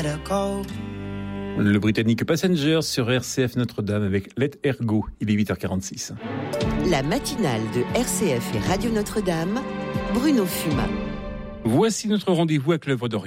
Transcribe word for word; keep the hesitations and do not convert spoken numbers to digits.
Le Britannique Passengers sur R C F Notre-Dame avec Let Her Go. Il est huit heures quarante-six. La matinale de R C F et Radio Notre-Dame, Bruno Fumat. Voici notre rendez-vous avec l'œuvre d'Orient.